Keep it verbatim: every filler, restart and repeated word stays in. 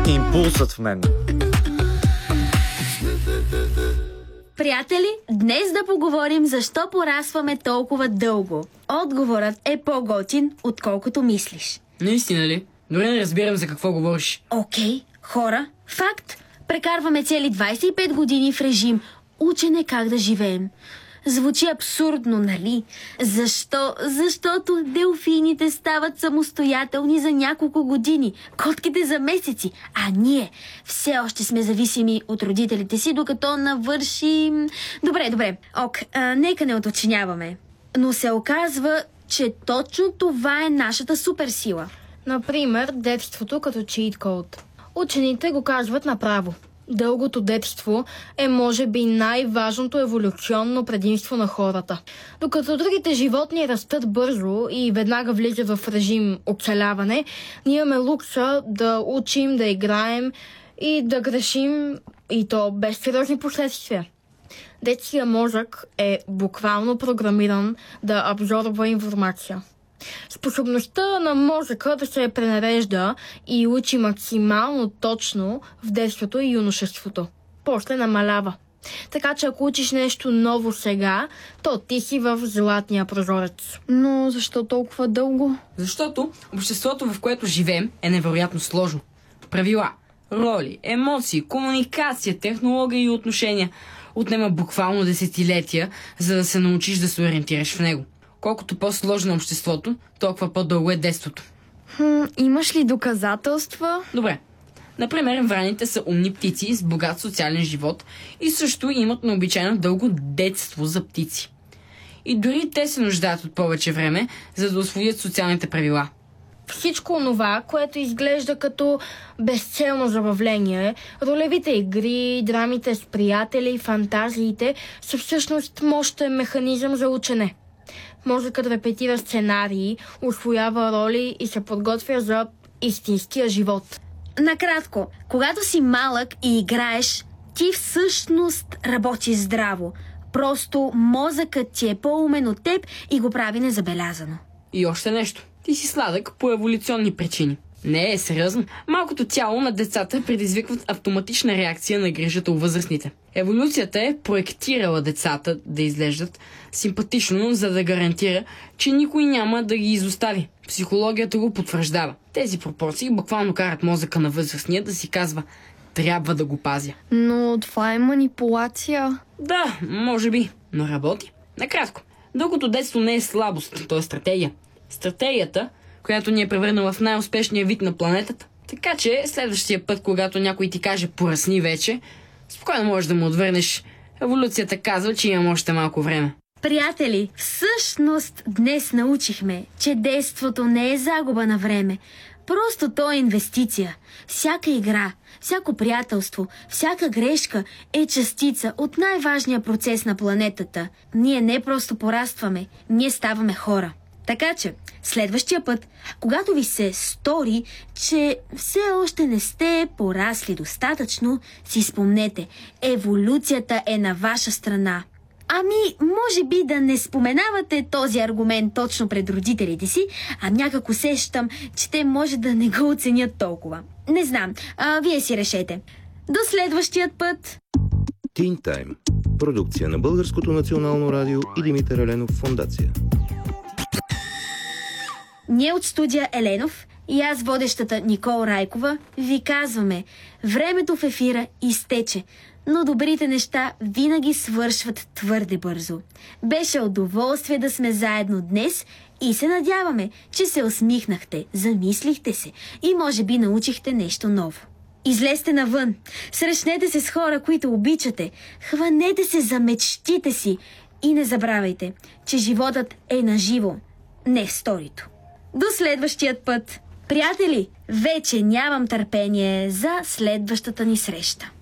импулсът в мен. Приятели, днес да поговорим защо порастваме толкова дълго. Отговорът е по-готин, отколкото мислиш. Наистина ли? Дори не разбирам за какво говориш. Окей, хора, факт. Прекарваме цели двайсет и пет години в режим учене как да живеем. Звучи абсурдно, нали? Защо? Защото делфините стават самостоятелни за няколко години, котките за месеци, а ние все още сме зависими от родителите си, докато навършим... Добре, добре, ок, а, нека не уточняваме. Но се оказва, че точно това е нашата суперсила. Например, детството като cheat code. Учените го казват направо. Дългото детство е може би най-важното еволюционно предимство на хората. Докато другите животни растат бързо и веднага влизат в режим оцеляване, ние имаме лукса да учим, да играем и да грешим, и то без сериозни последствия. Детския мозък е буквално програмиран да абсорбва информация. Способността на мозъка да се пренарежда и учи максимално точно в детството и юношеството. После намалява. Така че ако учиш нещо ново сега, то ти си в златния прозорец. Но защо толкова дълго? Защото обществото, в което живеем, е невероятно сложно. Правила, роли, емоции, комуникация, технология и отношения отнема буквално десетилетия, за да се научиш да се ориентираш в него. Колкото по-сложно е обществото, толкова по-дълго е детството. Хм, имаш ли доказателства? Добре. Например, враните са умни птици с богат социален живот и също имат необичайно дълго детство за птици. И дори те се нуждаят от повече време, за да усвоят социалните правила. Всичко онова, което изглежда като безцелно забавление, ролевите игри, драмите с приятели, фантазиите, са всъщност мощен механизъм за учене. Мозъкът репетира сценарии, усвоява роли и се подготвя за истинския живот. Накратко, когато си малък и играеш, ти всъщност работиш здраво. Просто мозъкът ти е по-умен от теб и го прави незабелязано. И още нещо. Ти си сладък по еволюционни причини. Не е сериозно. Малкото тяло на децата предизвикват автоматична реакция на грижата у възрастните. Еволюцията е проектирала децата да изглеждат симпатично, за да гарантира, че никой няма да ги изостави. Психологията го потвърждава. Тези пропорции буквално карат мозъка на възрастния да си казва: трябва да го пазя. Но това е манипулация. Да, може би, но работи. Накратко, дългото детство не е слабост, то е стратегия. Стратегията, която ни е превърнала в най-успешния вид на планетата. Така че следващия път, когато някой ти каже поръсни вече, спокойно можеш да му отвърнеш: еволюцията казва, че имам още малко време. Приятели, всъщност днес научихме, че детството не е загуба на време. Просто то е инвестиция. Всяка игра, всяко приятелство, всяка грешка е частица от най-важния процес на планетата. Ние не просто порастваме, ние ставаме хора. Така че, следващия път, когато ви се стори, че все още не сте порасли достатъчно, си спомнете, еволюцията е на ваша страна. Ами, може би да не споменавате този аргумент точно пред родителите си, а някак усещам, че те може да не го оценят толкова. Не знам, а вие си решете. До следващият път! Teen Time. Продукция на Българското национално радио и Димитър Еленов фондация. Ние от студия Еленов и аз, водещата Никол Райкова, ви казваме: времето в ефира изтече, но добрите неща винаги свършват твърде бързо. Беше удоволствие да сме заедно днес и се надяваме, че се усмихнахте, замислихте се и може би научихте нещо ново. Излезте навън, срещнете се с хора, които обичате, хванете се за мечтите си и не забравяйте, че животът е наживо, не в сторито. До следващият път! Приятели, вече нямам търпение за следващата ни среща.